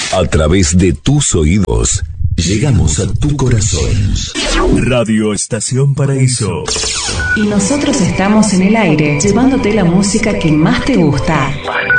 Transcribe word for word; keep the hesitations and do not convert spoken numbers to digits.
A través de tus oídos, llegamos a tu corazón. Radio Estación Paraíso. Y nosotros estamos en el aire, llevándote la música que más te gusta.